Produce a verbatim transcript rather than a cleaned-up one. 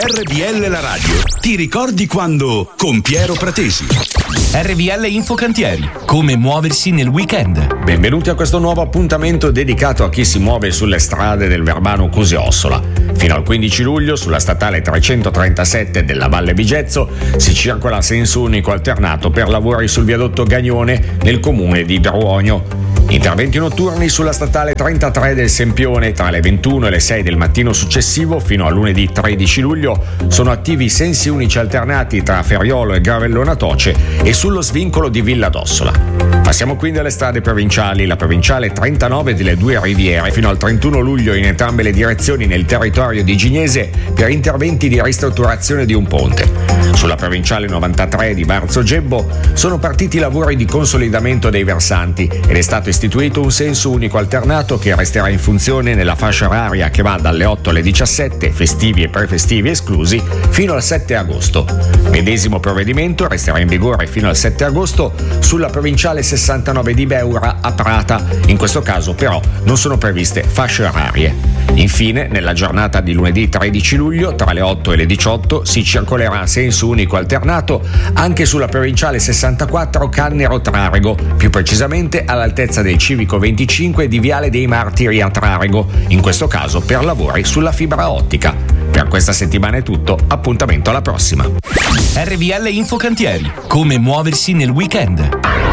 R V L la radio. Ti ricordi quando con Piero Pratesi? R V L Infocantieri. Come muoversi nel weekend. Benvenuti a questo nuovo appuntamento dedicato a chi si muove sulle strade del Verbano Cusio-Ossola. Fino al quindici luglio sulla statale trecentotrentasette della Valle Vigezzo si circola a senso unico alternato per lavori sul viadotto Gagnone nel comune di Druogno. Interventi notturni sulla statale trentatré del Sempione tra le ventuno e le sei del mattino successivo fino a lunedì tredici luglio sono attivi sensi unici alternati tra Ferriolo e Gravellona Toce e sullo svincolo di Villa d'Ossola. Passiamo quindi alle strade provinciali. La provinciale trentanove delle Due Riviere fino al trentuno luglio in entrambe le direzioni nel territorio di Gignese per interventi di ristrutturazione di un ponte. Sulla provinciale novantatré di Varzo Gebbo sono partiti i lavori di consolidamento dei versanti ed è stato istituito un senso unico alternato che resterà in funzione nella fascia oraria che va dalle otto alle diciassette, festivi e prefestivi esclusi, fino al sette agosto. Medesimo provvedimento resterà in vigore fino al sette agosto sulla provinciale sessantanove di Beura a Prata. In questo caso però non sono previste fasce orarie. Infine, nella giornata di lunedì tredici luglio, tra le otto e le diciotto, si circolerà a senso unico alternato anche sulla provinciale sessantaquattro Cannero-Trarego, più precisamente all'altezza del civico venticinque di Viale dei Martiri a Trarego, in questo caso per lavori sulla fibra ottica. Per questa settimana è tutto, appuntamento alla prossima. R V L Infocantieri. Come muoversi nel weekend.